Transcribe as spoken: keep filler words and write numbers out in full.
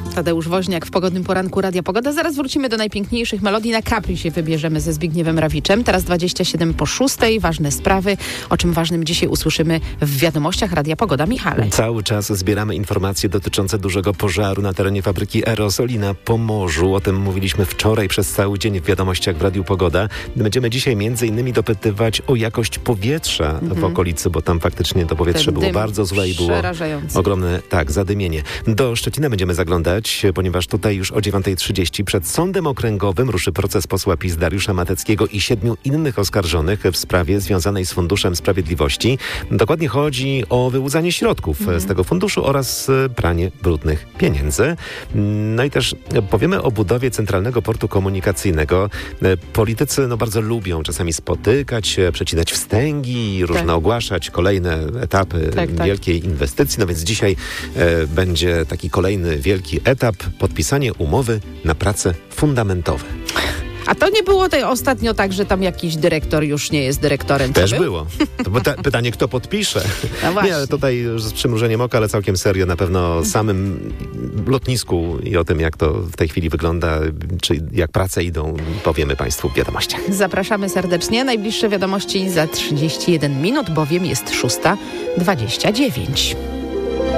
Tadeusz Woźniak w Pogodnym Poranku Radia Pogoda. Zaraz wrócimy do najpiękniejszych melodii. Na Capri się wybierzemy ze Zbigniewem Rawiczem. Teraz dwadzieścia siedem po szóstej. Ważne sprawy, o czym ważnym dzisiaj usłyszymy w wiadomościach Radia Pogoda. Michale. Cały czas zbieramy informacje dotyczące dużego pożaru na terenie fabryki Aerosoli na Pomorzu. O tym mówiliśmy wczoraj przez cały dzień w wiadomościach w Radiu Pogoda. Będziemy dzisiaj między innymi dopytywać o jakość powietrza mhm. w okolicy, bo tam faktycznie to powietrze Ten było bardzo złe i było ogromne, tak, zadymienie. Do Szczecina będziemy zaglądać, ponieważ tutaj już o dziewiąta trzydzieści przed Sądem Okręgowym ruszy proces posła PiS Dariusza Mateckiego i siedmiu innych oskarżonych w sprawie związanej z Funduszem Sprawiedliwości. Dokładnie chodzi o wyłudzanie środków mm. z tego funduszu oraz pranie brudnych pieniędzy. No i też powiemy o budowie Centralnego Portu Komunikacyjnego. Politycy no, bardzo lubią czasami spotykać się, przecinać wstęgi, różne tak. ogłaszać kolejne etapy tak, wielkiej tak. inwestycji. No więc dzisiaj e, będzie taki kolejny wielki etap, podpisanie umowy na prace fundamentowe. A to nie było tej ostatnio tak, że tam jakiś dyrektor już nie jest dyrektorem? Też był? było. To pyta- pytanie, kto podpisze. No właśnie. Nie, tutaj z przymrużeniem oka, ale całkiem serio na pewno o samym lotnisku i o tym, jak to w tej chwili wygląda, czy jak prace idą, powiemy Państwu w wiadomościach. Zapraszamy serdecznie. Najbliższe wiadomości za trzydzieści jeden minut, bowiem jest szósta dwadzieścia dziewięć.